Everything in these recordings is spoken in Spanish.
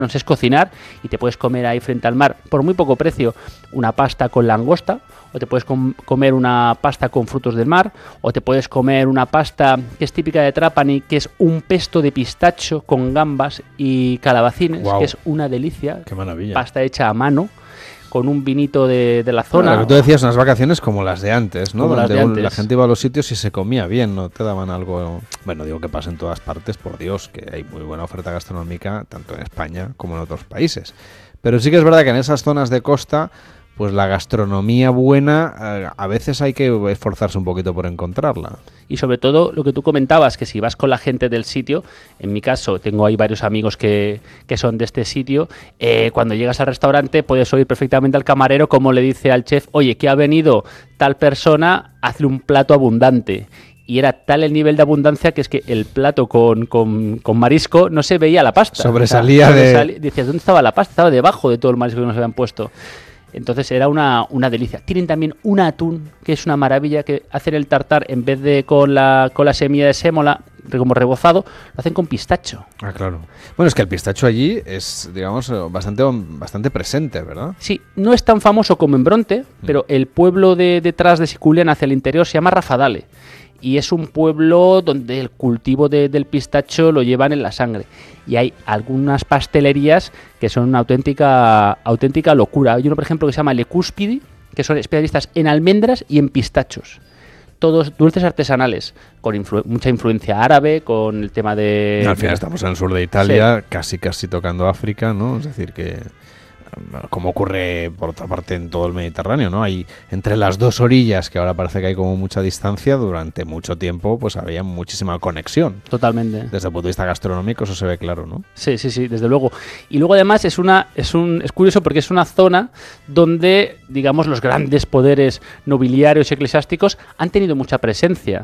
es cocinar y te puedes comer ahí frente al mar por muy poco precio una pasta con langosta, o te puedes comer una pasta con frutos del mar, o te puedes comer una pasta que es típica de Trapani, que es un pesto de pistacho con gambas y calabacines, que es una delicia. ¡Qué maravilla! Pasta hecha a mano, con un vinito de la zona. Claro, lo que tú decías, unas vacaciones como las de antes, ¿no? Como las de antes. La gente iba a los sitios y se comía bien, no te daban algo... Bueno, digo que pasa en todas partes, por Dios, que hay muy buena oferta gastronómica, tanto en España como en otros países. Pero sí que es verdad que en esas zonas de costa, pues la gastronomía buena, a veces hay que esforzarse un poquito por encontrarla. Y sobre todo lo que tú comentabas, que si vas con la gente del sitio, en mi caso tengo ahí varios amigos que son de este sitio, cuando llegas al restaurante puedes oír perfectamente al camarero como le dice al chef, oye, que ha venido tal persona, hazle un plato abundante. Y era tal el nivel de abundancia que es que el plato con marisco no se veía la pasta. Sobresalía Decías, ¿dónde estaba la pasta? Estaba debajo de todo el marisco que nos habían puesto. Entonces era una delicia. Tienen también un atún, que es una maravilla, que hacen el tartar en vez de con la semilla de sémola, como rebozado, lo hacen con pistacho. Ah, claro. Bueno, es que el pistacho allí es, digamos, bastante presente, ¿verdad? Sí, no es tan famoso como en Bronte, pero el pueblo detrás de Siculiana hacia el interior se llama Rafadale. Y es un pueblo donde el cultivo del pistacho lo llevan en la sangre. Y hay algunas pastelerías que son una auténtica locura. Hay uno, por ejemplo, que se llama Le Cúspidi, que son especialistas en almendras y en pistachos. Todos dulces artesanales, con mucha influencia árabe, con el tema de... Al final estamos en el sur de Italia, sí. casi tocando África, ¿no? Es decir, que... como ocurre por otra parte en todo el Mediterráneo, ¿no? Hay entre las dos orillas, que ahora parece que hay como mucha distancia, durante mucho tiempo pues había muchísima conexión. Totalmente. Desde el punto de vista gastronómico eso se ve claro, ¿no? Sí, desde luego. Y luego además es curioso porque es una zona donde, digamos, los grandes poderes nobiliarios y eclesiásticos han tenido mucha presencia.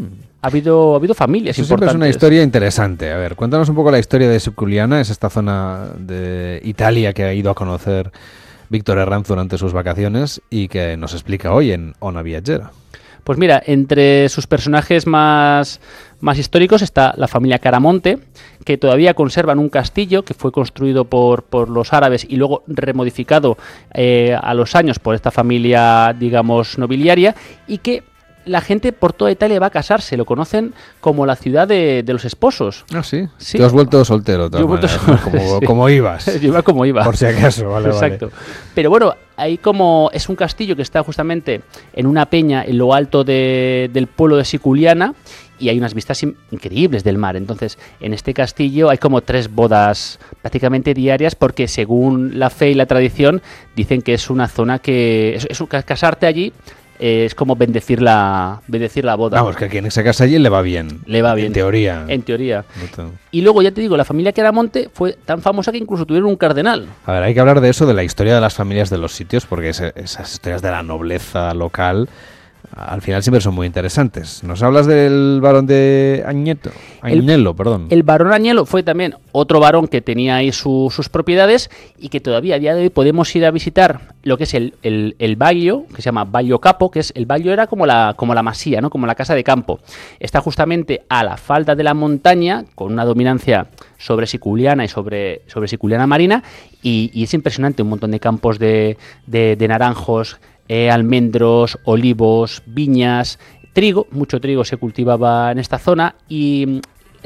Ha habido familias Eso importantes. Siempre es una historia interesante. A ver, cuéntanos un poco la historia de Siculiana. Es esta zona de Italia que ha ido a conocer Víctor Herranz durante sus vacaciones y que nos explica hoy en Ona Viajera. Pues mira, entre sus personajes más históricos está la familia Caramonte, que todavía conservan un castillo que fue construido por los árabes y luego remodificado a los años por esta familia, digamos, nobiliaria, y que la gente por toda Italia va a casarse, lo conocen como la ciudad de los esposos. Ah, sí. Sí. Tú has vuelto soltero, Yo he vuelto ¿no? Como ibas. Yo iba como iba. Por si acaso, vale. Exacto. Pero bueno, ahí como es un castillo que está justamente en una peña en lo alto del pueblo de Siculiana y hay unas vistas increíbles del mar. Entonces, en este castillo hay como 3 bodas prácticamente diarias porque según la fe y la tradición dicen que es una zona que casarte allí es como bendecir la boda. Vamos, que a quien se casa allí le va bien. Le va bien. En teoría. En teoría. Y luego, ya te digo, la familia Caramonte fue tan famosa que incluso tuvieron un cardenal. A ver, hay que hablar de eso, de la historia de las familias de los sitios, porque esas historias de la nobleza local al final siempre son muy interesantes. ¿Nos hablas del barón de Agnello, perdón? El barón Agnello fue también otro barón que tenía ahí sus propiedades y que todavía a día de hoy podemos ir a visitar lo que es el Baglio, que se llama Baglio Capo, que es el Baglio era como la masía, ¿no? Como la casa de campo. Está justamente a la falda de la montaña, con una dominancia sobre Siculiana y sobre Siculiana Marina, y es impresionante, un montón de campos de naranjos, almendros, olivos, viñas, trigo, mucho trigo se cultivaba en esta zona y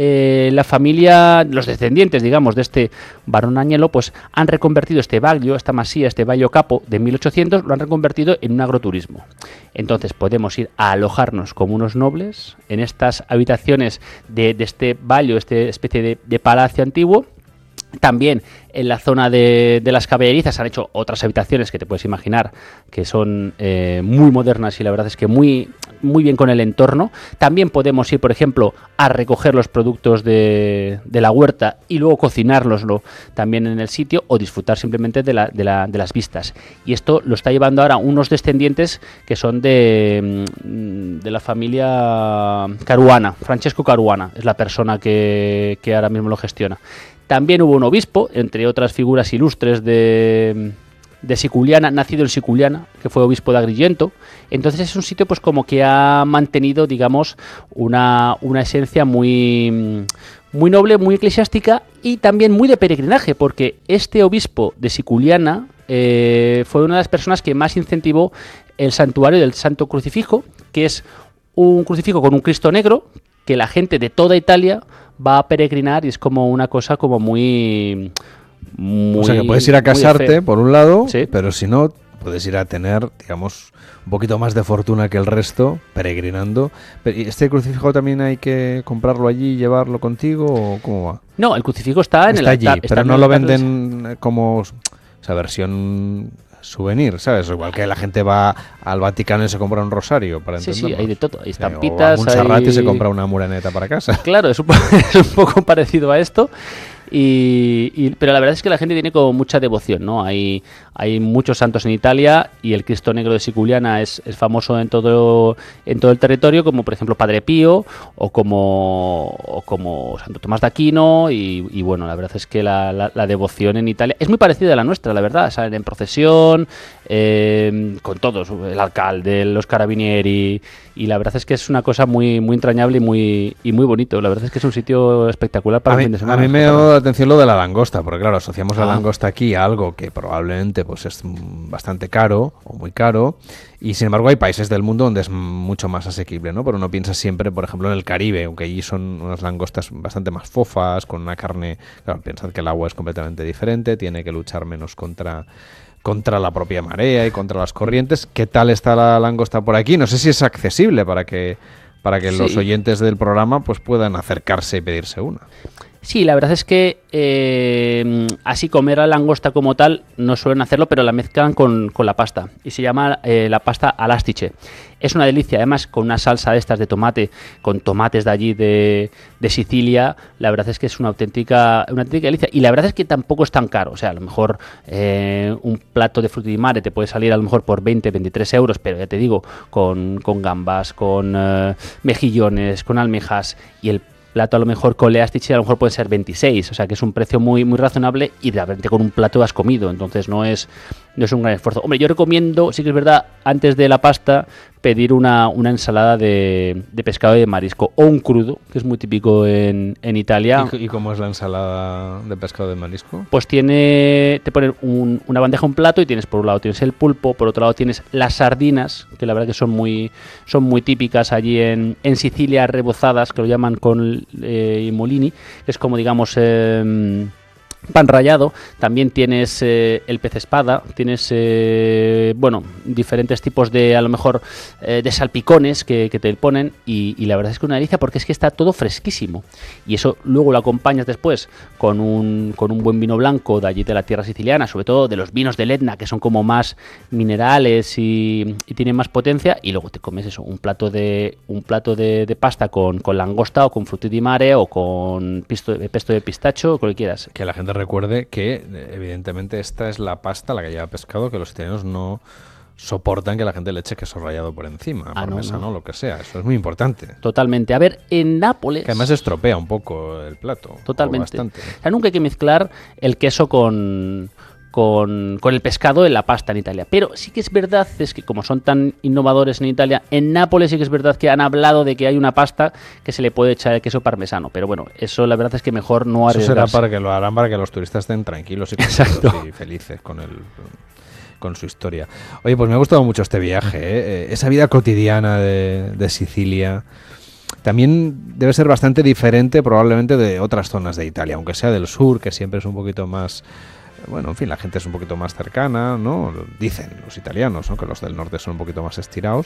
la familia, los descendientes, digamos, de este barón Agnello, pues han reconvertido este Baglio, esta masía, este Baglio Capo de 1800, lo han reconvertido en un agroturismo. Entonces podemos ir a alojarnos como unos nobles en estas habitaciones de este Baglio, esta especie de palacio antiguo. También en la zona de las caballerizas han hecho otras habitaciones que te puedes imaginar que son muy modernas y la verdad es que muy bien con el entorno. También podemos ir, por ejemplo, a recoger los productos de la huerta y luego cocinárnoslo también en el sitio o disfrutar simplemente de las vistas. Y esto lo está llevando ahora unos descendientes que son de la familia Caruana. Francesco Caruana es la persona que ahora mismo lo gestiona. También hubo un obispo, entre otras figuras ilustres de Siculiana, nacido en Siculiana, que fue obispo de Agrigento. Entonces es un sitio pues como que ha mantenido, digamos, una esencia muy muy noble, muy eclesiástica y también muy de peregrinaje, porque este obispo de Siculiana fue una de las personas que más incentivó el santuario del Santo Crucifijo, que es un crucifijo con un Cristo negro que la gente de toda Italia va a peregrinar y es como una cosa como muy... O sea que puedes ir a casarte, por un lado, sí, pero si no, puedes ir a tener, digamos, un poquito más de fortuna que el resto, peregrinando. ¿Este crucifijo también hay que comprarlo allí y llevarlo contigo o cómo va? No, el crucifijo está en el allí, altar. Pero no lo venden como esa versión souvenir, ¿sabes? Igual que la gente va al Vaticano y se compra un rosario, para entenderlo. Sí, hay de todo. Hay estampitas, o a Montserrat y se compra una muraneta para casa. Claro, es un poco parecido a esto. Pero la verdad es que la gente tiene como mucha devoción, ¿no? Hay muchos santos en Italia y el Cristo Negro de Siculiana es famoso en todo el territorio, como por ejemplo Padre Pío o como Santo Tomás de Aquino y bueno, la verdad es que la devoción en Italia es muy parecida a la nuestra, la verdad. Salen en procesión con todos, el alcalde, los carabinieri, y la verdad es que es una cosa muy, muy entrañable y muy bonito. La verdad es que es un sitio espectacular para un fin de semana. A mí me llama la atención lo de la langosta, porque claro, asociamos la langosta aquí a algo que probablemente pues es bastante caro o muy caro, y sin embargo hay países del mundo donde es mucho más asequible, ¿no? Pero uno piensa siempre, por ejemplo, en el Caribe, aunque allí son unas langostas bastante más fofas, con una carne, claro, pensad que el agua es completamente diferente, tiene que luchar menos contra la propia marea y contra las corrientes. ¿Qué tal está la langosta por aquí? No sé si es accesible para que sí, los oyentes del programa pues puedan acercarse y pedirse una. Sí, la verdad es que así comer la langosta como tal no suelen hacerlo, pero la mezclan con la pasta y se llama la pasta all'astice. Es una delicia, además con una salsa de estas de tomate, con tomates de allí de Sicilia. La verdad es que es una auténtica delicia y la verdad es que tampoco es tan caro. O sea, a lo mejor un plato de frutti di mare te puede salir a lo mejor por 20-23 euros, pero ya te digo, con gambas, con mejillones, con almejas, y el plato a lo mejor con le astice a lo mejor puede ser 26, o sea que es un precio muy, muy razonable y realmente con un plato has comido, entonces no es un gran esfuerzo. Hombre, yo recomiendo, sí que es verdad, antes de la pasta pedir una ensalada de pescado y de marisco o un crudo, que es muy típico en Italia. ¿Y cómo es la ensalada de pescado de marisco? Pues te ponen una bandeja, un plato, y tienes por un lado tienes el pulpo, por otro lado tienes las sardinas, que la verdad que son muy típicas allí en Sicilia, rebozadas, que lo llaman con molini, que es como digamos pan rallado. También tienes el pez espada, tienes diferentes tipos de, a lo mejor, de salpicones que te ponen, y la verdad es que una delicia porque es que está todo fresquísimo, y eso luego lo acompañas después con un buen vino blanco de allí de la tierra siciliana, sobre todo de los vinos del Etna, que son como más minerales y tienen más potencia, y luego te comes eso, un plato de pasta con langosta o con frutti di mare o con pesto de pistacho, con lo que quieras. Que la gente recuerde que evidentemente esta es la pasta, la que lleva pescado, que los italianos no soportan que la gente le eche queso rallado por encima, parmesano, lo que sea. Eso es muy importante. Totalmente. A ver, en Nápoles... Que además estropea un poco el plato. Totalmente. O sea, nunca hay que mezclar el queso con el pescado en la pasta en Italia. Pero sí que es verdad, es que como son tan innovadores en Italia, en Nápoles sí que es verdad que han hablado de que hay una pasta que se le puede echar el queso parmesano. Pero bueno, eso la verdad es que mejor no arriesgarse. Eso será para que lo harán para que los turistas estén tranquilos y felices con su historia. Oye, pues me ha gustado mucho este viaje, esa vida cotidiana de Sicilia. También debe ser bastante diferente probablemente de otras zonas de Italia, aunque sea del sur, que siempre es un poquito más... Bueno, en fin, la gente es un poquito más cercana, ¿no? Dicen los italianos, ¿no? Que los del norte son un poquito más estirados.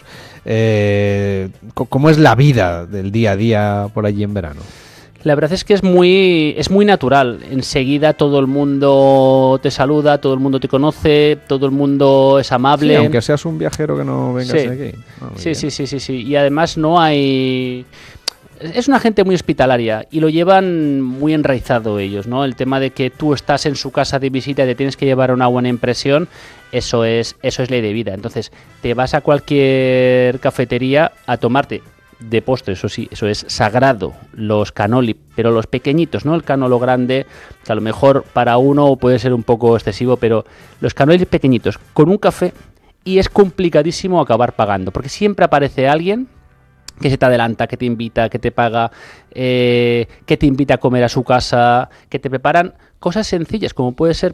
¿Cómo es la vida del día a día por allí en verano? La verdad es que es muy natural. Enseguida todo el mundo te saluda, todo el mundo te conoce, todo el mundo es amable. Sí, aunque seas un viajero que no vengas de aquí. Sí. Y además no hay... Es una gente muy hospitalaria y lo llevan muy enraizado ellos, ¿no? El tema de que tú estás en su casa de visita y te tienes que llevar una buena impresión, eso es ley de vida. Entonces, te vas a cualquier cafetería a tomarte de postre, eso sí, eso es sagrado, los cannoli, pero los pequeñitos, no el canolo grande, que a lo mejor para uno puede ser un poco excesivo, pero los cannoli pequeñitos con un café, y es complicadísimo acabar pagando, porque siempre aparece alguien que se te adelanta, que te invita, que te paga, que te invita a comer a su casa, que te preparan cosas sencillas, como puede ser